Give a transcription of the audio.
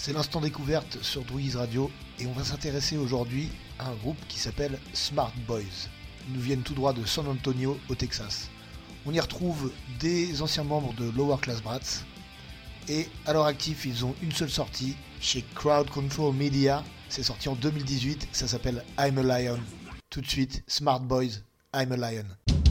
C'est l'instant découverte sur Druiz Radio et on va s'intéresser aujourd'hui à un groupe qui s'appelle Smart Boys. Ils nous viennent tout droit de San Antonio au Texas. On y retrouve des anciens membres de Lower Class Brats et à leur actif ils ont une seule sortie chez Crowd Control Media. C'est sorti en 2018, ça s'appelle I'm a Lion. Tout de suite, Smart Boys, I'm a Lion.